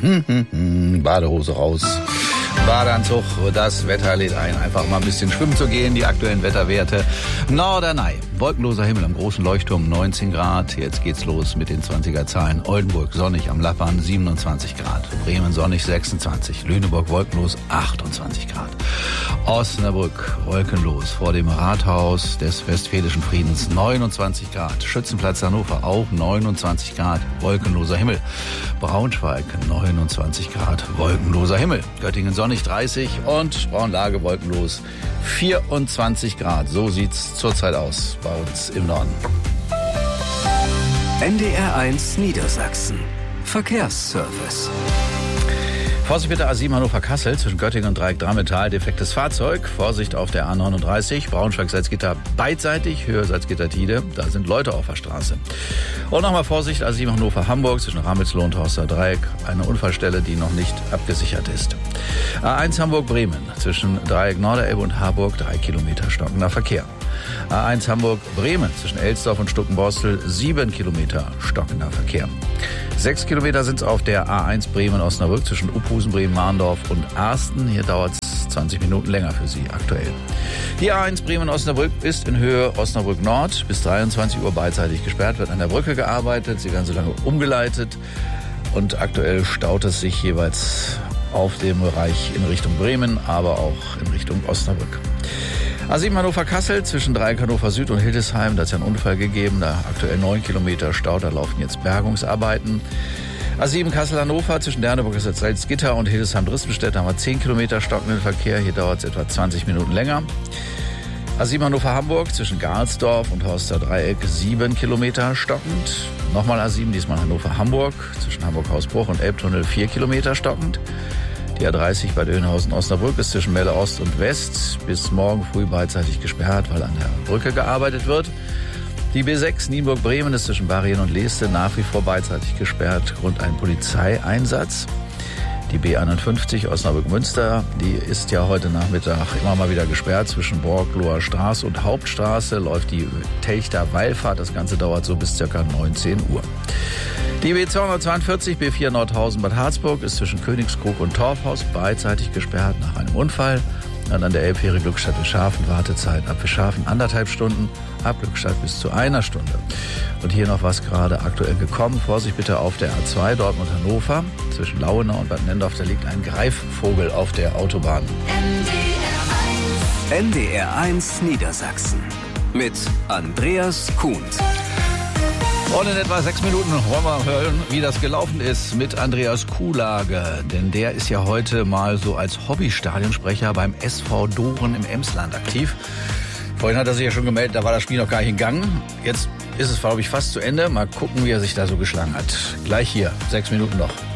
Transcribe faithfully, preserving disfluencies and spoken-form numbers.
Hm, hm, hm, Badehose raus. Badeanzug, das Wetter lädt ein, einfach mal ein bisschen schwimmen zu gehen. Die aktuellen Wetterwerte. Norderney, wolkenloser Himmel am großen Leuchtturm, neunzehn Grad. Jetzt geht's los mit den zwanziger Zahlen. Oldenburg sonnig am Lappern, siebenundzwanzig Grad. Bremen sonnig, sechsundzwanzig. Lüneburg wolkenlos, achtundzwanzig Grad. Osnabrück wolkenlos vor dem Rathaus des Westfälischen Friedens, neunundzwanzig Grad. Schützenplatz Hannover auch neunundzwanzig Grad, wolkenloser Himmel. Braunschweig neunundzwanzig Grad, wolkenloser Himmel. Göttingen sonnig dreißig und Braunlage wolkenlos vierundzwanzig Grad. So sieht's zurzeit aus bei uns im Norden. N D R eins Niedersachsen. Verkehrsservice. Vorsicht bitte A sieben Hannover-Kassel zwischen Göttingen und Dreieck Drammental. Defektes Fahrzeug. Vorsicht auf der A neununddreißig. Braunschweig-Salzgitter beidseitig. Höhe Salzgitter-Tide. Da sind Leute auf der Straße. Und nochmal Vorsicht A sieben Hannover-Hamburg zwischen Ramelsloh und Horster Dreieck. Eine Unfallstelle, die noch nicht abgesichert ist. A eins Hamburg-Bremen zwischen Dreieck Norderelbe und Harburg. Drei Kilometer stockender Verkehr. A eins Hamburg-Bremen zwischen Elsdorf und Stuckenborstel. Sieben Kilometer stockender Verkehr. Sechs Kilometer sind es auf der A eins Bremen-Osnabrück zwischen Uphusen, Bremen-Mahndorf und Arsten. Hier dauert es zwanzig Minuten länger für Sie aktuell. Die A eins Bremen-Osnabrück ist in Höhe Osnabrück Nord bis dreiundzwanzig Uhr beidseitig gesperrt, wird an der Brücke gearbeitet. Sie werden so lange umgeleitet und aktuell staut es sich jeweils auf dem Bereich in Richtung Bremen, aber auch in Richtung Osnabrück. A sieben Hannover-Kassel zwischen Dreieck Hannover Süd und Hildesheim, da hat es ja einen Unfall gegeben, da aktuell neun Kilometer Stau, da laufen jetzt Bergungsarbeiten. A sieben Kassel-Hannover zwischen Derneburg, Salzgitter und Hildesheim-Drispenstedt, da haben wir zehn Kilometer stockenden Verkehr, hier dauert es etwa zwanzig Minuten länger. A sieben Hannover-Hamburg zwischen Garlsdorf und Horster Dreieck, sieben Kilometer stockend. Nochmal A sieben, diesmal Hannover-Hamburg zwischen Hamburg-Hausbruch und Elbtunnel, vier Kilometer stockend. Die A dreißig bei Dönhausen-Osnabrück ist zwischen Melle Ost und West bis morgen früh beidseitig gesperrt, weil an der Brücke gearbeitet wird. Die B sechs Nienburg-Bremen ist zwischen Barrien und Leeste nach wie vor beidseitig gesperrt, Grund ein Polizeieinsatz. Die B einundfünfzig Osnabrück-Münster, die ist ja heute Nachmittag immer mal wieder gesperrt zwischen Borgloher Straße und Hauptstraße, läuft die Telchter Wallfahrt, das Ganze dauert so bis ca. neunzehn Uhr. Die B zweihundertzweiundvierzig B vier Nordhausen-Bad Harzburg ist zwischen Königskrug und Torfhaus beidseitig gesperrt nach einem Unfall. Dann an der Elbfähre Glückstadt-Wischhafen Wartezeit ab Wischhafen anderthalb Stunden, ab Glückstadt bis zu einer Stunde. Und hier noch was gerade aktuell gekommen. Vorsicht bitte auf der A zwei Dortmund-Hannover. Zwischen Lauenau und Bad Nendorf, da liegt ein Greifvogel auf der Autobahn. N D R eins Niedersachsen mit Andreas Kuhns. Und in etwa sechs Minuten wollen wir hören, wie das gelaufen ist mit Andreas Kuhlage. Denn der ist ja heute mal so als Hobbystadionsprecher beim S V Doren im Emsland aktiv. Vorhin hat er sich ja schon gemeldet, da war das Spiel noch gar nicht in Gang. Jetzt ist es, glaube ich, fast zu Ende. Mal gucken, wie er sich da so geschlagen hat. Gleich hier, sechs Minuten noch.